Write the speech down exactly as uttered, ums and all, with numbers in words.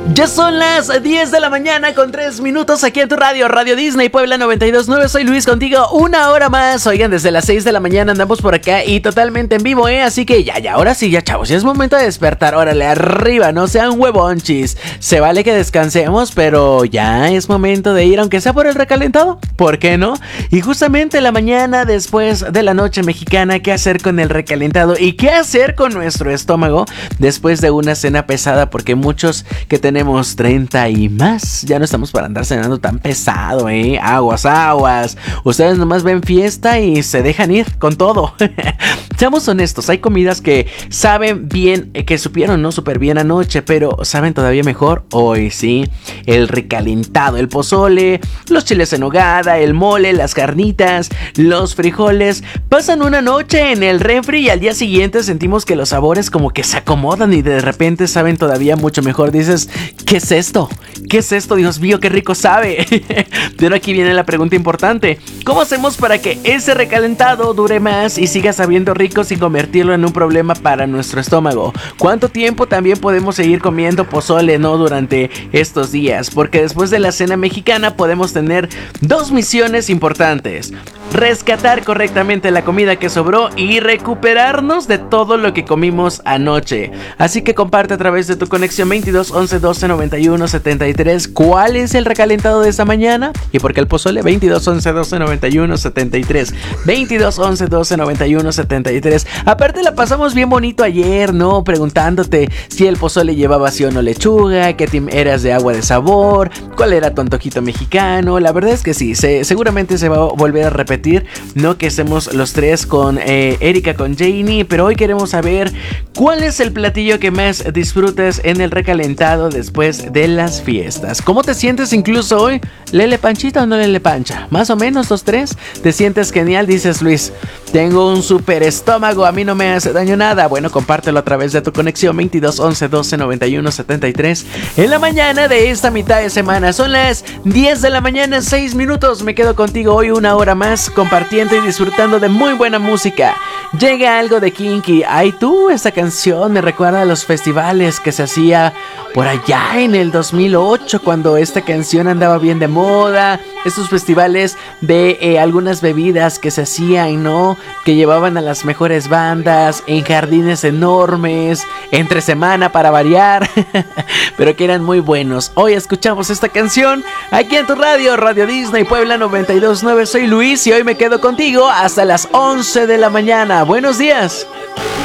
Ya son las diez de la mañana con tres minutos aquí en tu radio, Radio Disney Puebla noventa y dos punto nueve. Soy Luis contigo una hora más. Oigan, desde las seis de la mañana andamos por acá y totalmente en vivo, ¿eh? Así que ya, ya, ahora sí, ya chavos, ya es momento de despertar. Órale, arriba, no sean huevonchis. Se vale que descansemos, pero ya es momento de ir, aunque sea por el recalentado. ¿Por qué no? Y justamente la mañana después de la noche mexicana, ¿qué hacer con el recalentado? ¿Y qué hacer con nuestro estómago después de una cena pesada? Porque muchos que tenemos treinta y más, ya no estamos para andar cenando tan pesado, eh. Aguas, aguas. Ustedes nomás ven fiesta y se dejan ir con todo. Seamos honestos, hay comidas que saben bien, eh, que supieron no súper bien anoche, pero saben todavía mejor hoy, sí. El recalentado, el pozole, los chiles en nogada, el mole, las carnitas, los frijoles, pasan una noche en el refri y al día siguiente sentimos que los sabores como que se acomodan y de repente saben todavía mucho mejor. Dices, ¿qué es esto? ¿Qué es esto? Dios mío, qué rico sabe. Pero aquí viene la pregunta importante. ¿Cómo hacemos para que ese recalentado dure más y siga sabiendo rico sin convertirlo en un problema para nuestro estómago? ¿Cuánto tiempo también podemos seguir comiendo pozole, no, durante estos días? Porque después de la cena mexicana podemos tener dos misiones importantes: rescatar correctamente la comida que sobró y recuperarnos de todo lo que comimos anoche. Así que comparte a través de tu conexión veintidós once doce noventa y uno setenta y tres cuál es el recalentado de esta mañana y por qué el pozole. Veintidós once doce noventa y uno setenta y tres veintidós once doce noventa y uno setenta y tres. Aparte la pasamos bien bonito ayer, ¿no? Preguntándote si el pozole llevaba sí o no lechuga, qué team eras de agua de sabor, cuál era tu antojito mexicano. La verdad es que sí, se, seguramente se va a volver a repetir, no que estemos los tres con eh, Erika, con Janie, pero hoy queremos saber cuál es el platillo que más disfrutas en el recalentado después de las fiestas. ¿Cómo te sientes incluso hoy? ¿Lele panchita o no lele pancha? Más o menos los tres. ¿Te sientes genial? Dices, Luis, tengo un super estómago, a mí no me hace daño nada. Bueno, compártelo a través de tu conexión veintidós once doce noventa y uno setenta y tres en la mañana de esta mitad de semana. Son las diez de la mañana, seis minutos. Me quedo contigo hoy una hora más compartiendo y disfrutando de muy buena música. Llega algo de Kinky. Ay, tú, esta canción me recuerda a los festivales que se hacía por allá en el dos mil ocho, cuando esta canción andaba bien de moda. Estos festivales de eh, algunas bebidas que se hacían, ¿no? Que llevaban a las mejores bandas en jardines enormes, entre semana para variar, pero que eran muy buenos. Hoy escuchamos esta canción aquí en tu radio, Radio Disney Puebla noventa y dos punto nueve. Soy Luis y hoy me quedo contigo hasta las once de la mañana. Buenos días.